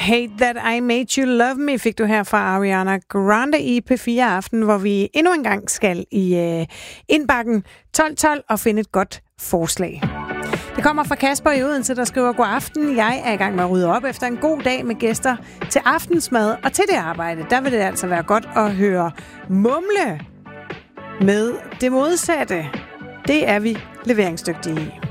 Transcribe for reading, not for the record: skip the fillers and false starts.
Hate That I Made You Love Me fik du her fra Ariana Grande i P4 Aften, hvor vi endnu en gang skal i indbakken 12-12 og finde et godt forslag. Det kommer fra Kasper i Odense, der skriver: God aften, jeg er i gang med at rydde op efter en god dag med gæster til aftensmad, og til det arbejde, der vil det altså være godt at høre mumle med det modsatte. Det er vi leveringsdygtige i.